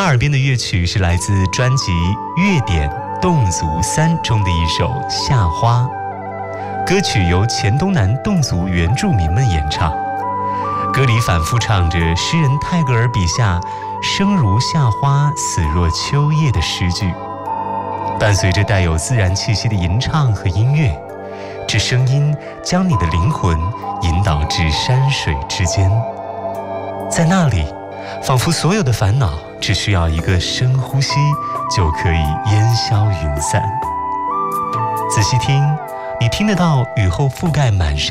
耳边的乐曲是来自专辑《乐典侗族3》中的一首《夏花》，歌曲由黔东南侗族原住民们演唱。歌里反复唱着诗人泰戈尔笔下“生如夏花，死若秋叶”的诗句，伴随着带有自然气息的吟唱和音乐，这声音将你的灵魂引导至山水之间，在那里，仿佛所有的烦恼只需要一个深呼吸就可以烟消云散。仔细听，你听得到雨后覆盖满山